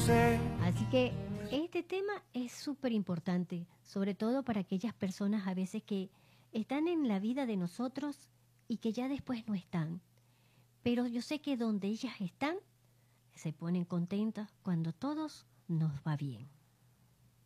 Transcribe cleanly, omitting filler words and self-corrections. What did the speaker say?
sé. Así que este tema es súper importante, sobre todo para aquellas personas a veces que están en la vida de nosotros y que ya después no están. Pero yo sé que donde ellas están, se ponen contentas cuando todos nos va bien.